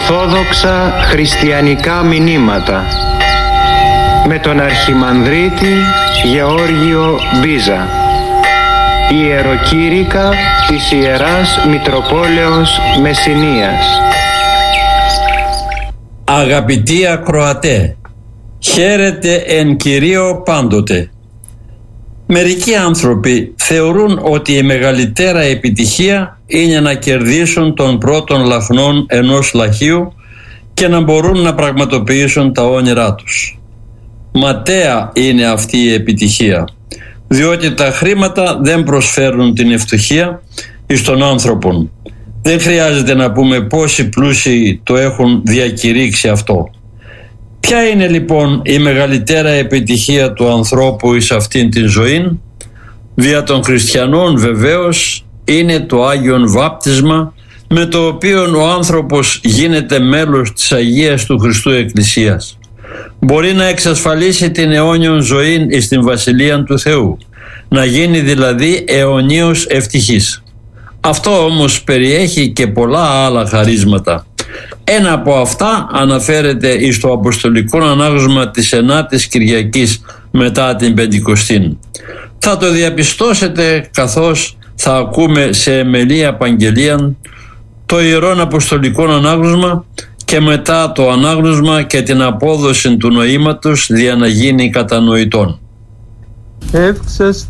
ορθόδοξα χριστιανικά μηνύματα με τον Αρχιμανδρίτη Γεώργιο Μπίζα, ιεροκήρυκα της Ιεράς Μητροπόλεως Μεσσηνίας. Αγαπητοί ακροατέ, χαίρετε εν Κυρίω πάντοτε. Μερικοί άνθρωποι θεωρούν ότι η μεγαλύτερα επιτυχία είναι να κερδίσουν τον πρώτον λαχνόν ενός λαχείου και να μπορούν να πραγματοποιήσουν τα όνειρά τους. Ματαία είναι αυτή η επιτυχία, διότι τα χρήματα δεν προσφέρουν την ευτυχία εις των άνθρωπων. Δεν χρειάζεται να πούμε πόσοι πλούσιοι το έχουν διακηρύξει αυτό. Ποια είναι λοιπόν η μεγαλύτερα επιτυχία του ανθρώπου εις αυτήν την ζωή? Δια των χριστιανών βεβαίως είναι το Άγιον Βάπτισμα, με το οποίο ο άνθρωπος γίνεται μέλος της Αγίας του Χριστού Εκκλησίας. Μπορεί να εξασφαλίσει την αιώνιον ζωή εις την Βασιλεία του Θεού, να γίνει δηλαδή αιωνίως ευτυχής. Αυτό όμως περιέχει και πολλά άλλα χαρίσματα. Ένα από αυτά αναφέρεται εις το Αποστολικό Ανάγνωσμα της 9ης Κυριακής μετά την Πεντηκοστήν. Θα το διαπιστώσετε καθώς θα ακούμε σε εμελή απαγγελία το Ιερόν Αποστολικό Ανάγνωσμα και μετά το ανάγνωσμα και την απόδοση του νοήματος δια να γίνει κατανοητόν. Εύξας